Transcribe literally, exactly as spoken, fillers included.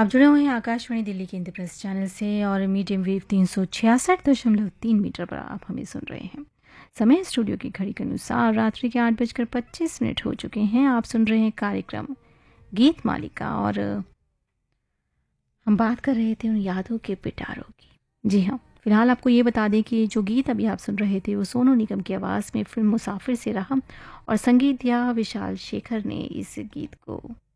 आप जुड़े हुए हैं आकाशवाणी दिल्ली के इंद्रप्रस्थ चैनल से और मीडियम वेव तीन सौ छियासठ दशमलव तीन मीटर पर आप हमें सुन रहे हैं। समय स्टूडियो की घड़ी के अनुसार रात्रि के आठ बजकर पच्चीस मिनट हो चुके हैं। आप सुन रहे हैं कार्यक्रम गीत मालिका और हम बात कर रहे थे उन यादों के पिटारों की। जी हाँ, फिलहाल आपको ये बता दें कि जो गीत अभी आप सुन रहे थे वो सोनू निगम की आवाज़ में फिल्म मुसाफिर से रहा और संगीत दिया विशाल शेखर ने इस गीत को।